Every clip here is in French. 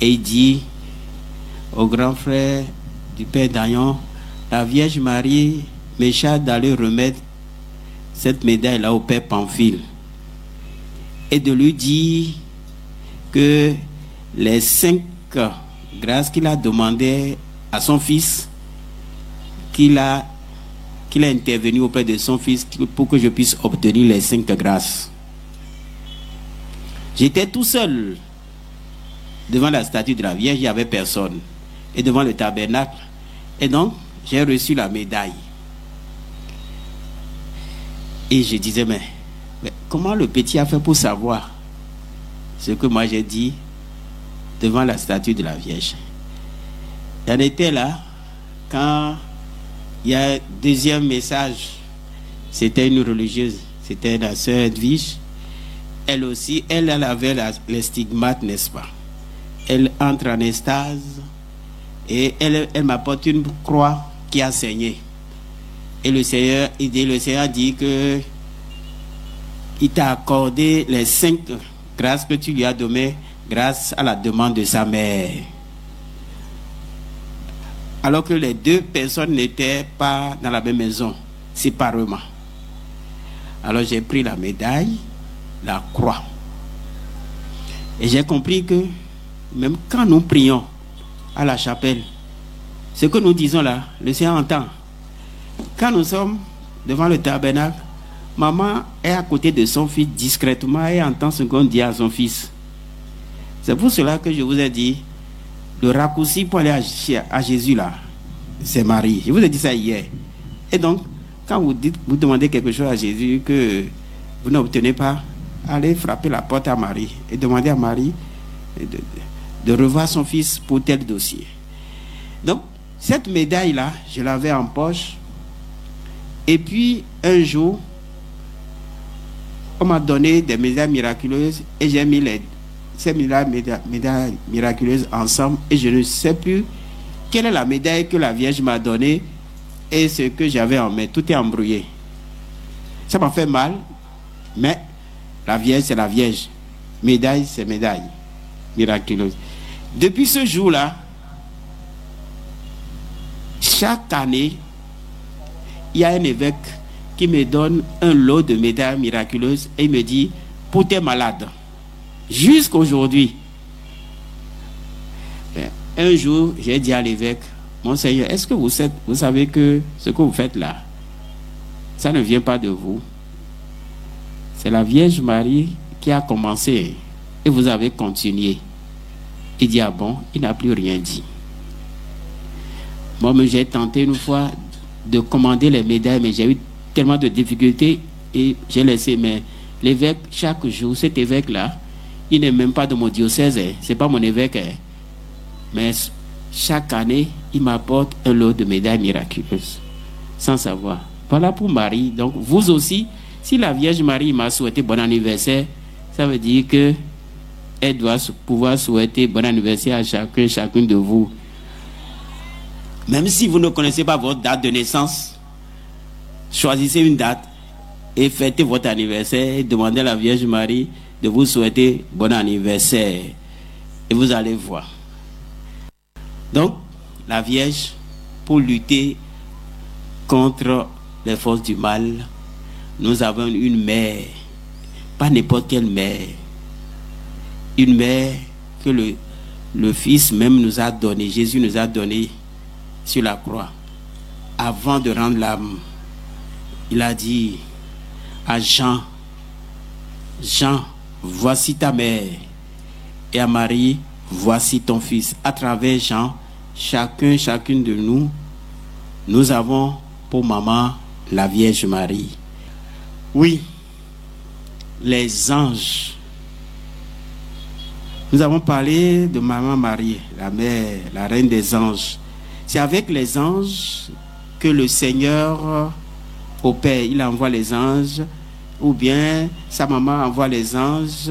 Et il dit au grand frère du Père Dayan, la Vierge Marie me charge d'aller remettre cette médaille-là au Père Pamphile et de lui dire que les 5 grâces qu'il a demandées à son fils, qu'il a intervenu auprès de son fils pour que je puisse obtenir les 5 grâces. J'étais tout seul devant la statue de la Vierge, il n'y avait personne. Et devant le tabernacle. Et donc, j'ai reçu la médaille. Et je disais, mais comment le petit a fait pour savoir ce que moi j'ai dit devant la statue de la Vierge? J'en étais là quand il y a un deuxième message. C'était une religieuse, c'était la sœur Edwige. Elle aussi, elle avait les stigmates, n'est-ce pas? Elle entre en extase et elle m'apporte une croix qui a saigné. Et le Seigneur dit que il t'a accordé les 5 grâces que tu lui as données grâce à la demande de sa mère. Alors que les 2 personnes n'étaient pas dans la même maison, séparément. Alors j'ai pris la médaille, la croix. Et j'ai compris que même quand nous prions à la chapelle, ce que nous disons là, le Seigneur entend. Quand nous sommes devant le tabernacle, maman est à côté de son fils discrètement et entend ce qu'on dit à son fils. C'est pour cela que je vous ai dit, le raccourci pour aller à Jésus là, c'est Marie. Je vous ai dit ça hier. Et donc, quand vous demandez quelque chose à Jésus que vous n'obtenez pas, allez frapper la porte à Marie et demandez à Marie de revoir son fils pour tel dossier. Donc, cette médaille-là, je l'avais en poche. Et puis, un jour, on m'a donné des médailles miraculeuses et j'ai mis ces médailles miraculeuses ensemble et je ne sais plus quelle est la médaille que la Vierge m'a donnée et ce que j'avais en main. Tout est embrouillé. Ça m'a fait mal, mais la Vierge, c'est la Vierge. Médaille, c'est médaille miraculeuse. Depuis ce jour-là, chaque année, il y a un évêque qui me donne un lot de médailles miraculeuses et il me dit, pour tes malades, jusqu'aujourd'hui. Un jour, j'ai dit à l'évêque, Monseigneur, est-ce que vous savez que ce que vous faites là, ça ne vient pas de vous. C'est la Vierge Marie qui a commencé et vous avez continué. Il dit, ah bon, il n'a plus rien dit. Moi, j'ai tenté une fois de commander les médailles, mais j'ai eu tellement de difficultés et j'ai laissé. Mais l'évêque, chaque jour, cet évêque-là, il n'est même pas de mon diocèse, c'est pas mon évêque. Mais chaque année, il m'apporte un lot de médailles miraculeuses, sans savoir. Voilà pour Marie. Donc, vous aussi, si la Vierge Marie m'a souhaité bon anniversaire, ça veut dire que elle doit pouvoir souhaiter bon anniversaire à chacune de vous. Même si vous ne connaissez pas votre date de naissance, choisissez une date et fêtez votre anniversaire et demandez à la Vierge Marie de vous souhaiter bon anniversaire. Et vous allez voir. Donc, la Vierge, pour lutter contre les forces du mal, nous avons une mère, pas n'importe quelle mère, une mère que le Fils même nous a donné, Jésus nous a donné sur la croix. Avant de rendre l'âme, il a dit à Jean, voici ta mère, et à Marie, voici ton fils. À travers Jean, chacune de nous, nous avons pour maman la Vierge Marie. Oui, les anges. Nous avons parlé de maman Marie, la mère, la reine des anges. C'est avec les anges que le Seigneur opère. Il envoie les anges, ou bien sa maman envoie les anges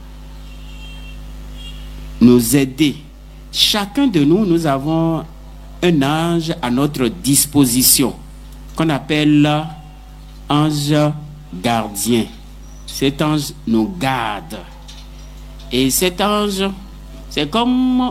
nous aider. Chacun de nous, nous avons un ange à notre disposition, qu'on appelle ange gardien. Cet ange nous garde. Et cet ange, c'est comme